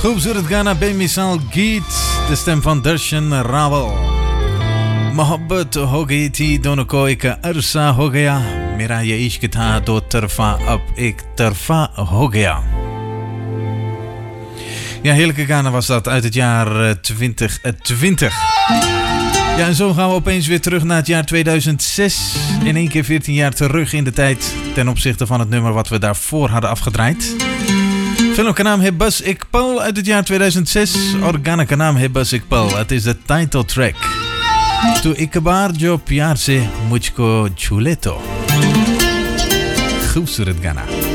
खूबसूरत गाना बेमिसाल गीत, de stem van Darshan Rawal. मोहब्बत हो गई थी दोनों को एक अरसा हो गया, मेरा ये इश्क था दो तरफा अब एक तरफा हो गया. Ja, heerlijke Ghana was dat uit het jaar 2020. Ja, en zo gaan we opeens weer terug naar het jaar 2006. In één keer 14 jaar terug in de tijd ten opzichte van het nummer wat we daarvoor hadden afgedraaid. Film ka naam hai Bas Ek Pal uit het jaar 2006 और गाना का नाम है बस एक पल. Het is de title track. तो एक बार जो प्यार से मुझको झूले तो. खूबसूरत गाना.